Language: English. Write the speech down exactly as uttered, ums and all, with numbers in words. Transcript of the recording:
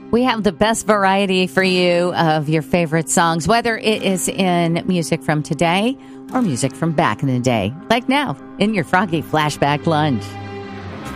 We have the best variety for you of your favorite songs, whether it is in music from today or music from back in the day, like now in your Froggy Flashback Lunch.